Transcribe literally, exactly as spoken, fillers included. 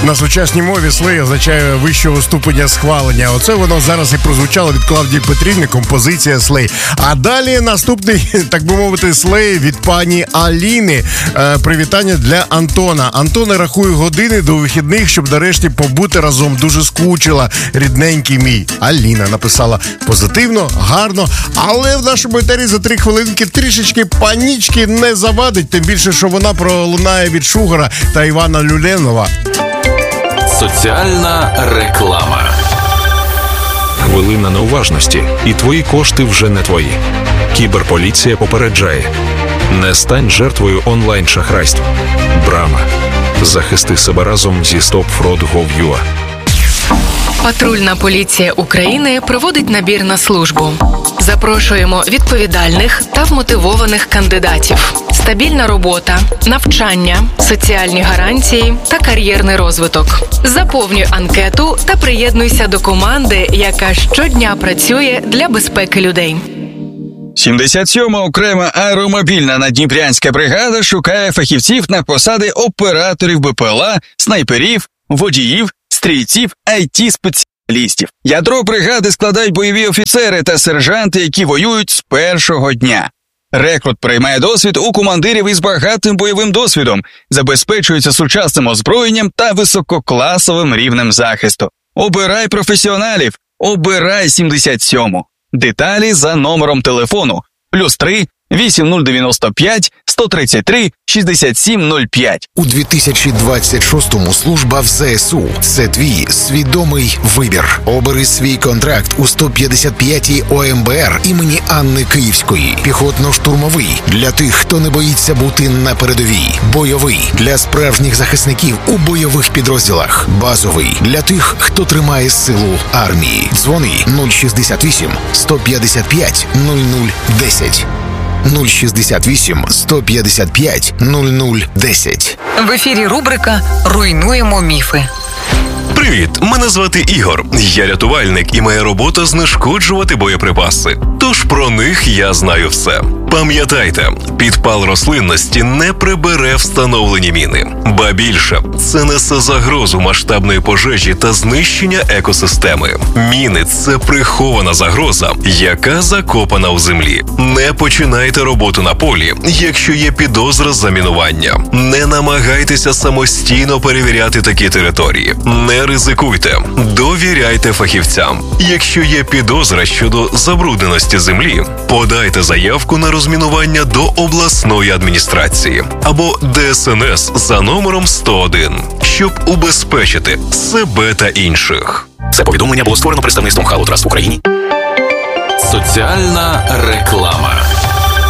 На сучасній мові слей означає вищого ступеня схвалення. Оце воно зараз і прозвучало від Клавдії Петрівни, композиція слей. А далі наступний, так би мовити, слей від пані Аліни. Е, привітання для Антона. Антона рахує години до вихідних, щоб нарешті побути разом. Дуже скучила, рідненький мій. Аліна написала позитивно, гарно, але в нашому етері за три хвилинки трішечки панічки не завадить, тим більше, що вона пролунає від Шугара та Івана Люленова. Соціальна реклама. Хвилина неуважності, і твої кошти вже не твої. Кіберполіція попереджає: не стань жертвою онлайн-шахрайств. Брама. Захисти себе разом зі стоп фрод точка гов точка ю а. Патрульна поліція України проводить набір на службу. Запрошуємо відповідальних та вмотивованих кандидатів. Стабільна робота, навчання, соціальні гарантії та кар'єрний розвиток. Заповнюй анкету та приєднуйся до команди, яка щодня працює для безпеки людей. сімдесят сьома окрема аеромобільна наддніпрянська бригада шукає фахівців на посади операторів Б П Л А, снайперів, водіїв, стрільців, ай ті-спеціалістів. Ядро бригади складають бойові офіцери та сержанти, які воюють з першого дня. Рекрут приймає досвід у командирів із багатим бойовим досвідом, забезпечується сучасним озброєнням та висококласовим рівнем захисту. Обирай професіоналів, обирай сімдесят сьому. Деталі за номером телефону плюс три вісім нуль дев'яносто п'ять сто тридцять три шістдесят сім нуль п'ять. У дві тисячі двадцять шостому служба в Зе Ес У – це твій свідомий вибір. Обери свій контракт у сто п'ятдесят п'ятій О Ем Бе Ер імені Анни Київської. Піхотно-штурмовий – для тих, хто не боїться бути на передовій. Бойовий – для справжніх захисників у бойових підрозділах. Базовий – для тих, хто тримає силу армії. Дзвони нуль шістдесят вісім сто п'ятдесят п'ять нуль нуль десять. нуль шістдесят вісім сто п'ятдесят п'ять нуль нуль десять. В ефірі рубрика «Руйнуємо міфи». Привіт, мене звати Ігор. Я рятувальник, і моя робота – знешкоджувати боєприпаси. Тож про них я знаю все. Пам'ятайте, підпал рослинності не прибере встановлені міни. Ба більше, це несе загрозу масштабної пожежі та знищення екосистеми. Міни – це прихована загроза, яка закопана в землі. Не починайте роботу на полі, якщо є підозра замінування. Не намагайтеся самостійно перевіряти такі території. Не ризикуйте, довіряйте фахівцям. Якщо є підозра щодо забрудненості землі, подайте заявку на розмінування до обласної адміністрації або Де Ес Ен Ес за номером сто один, щоб убезпечити себе та інших. Це повідомлення було створено представництвом Халу Траст в Україні. Соціальна реклама.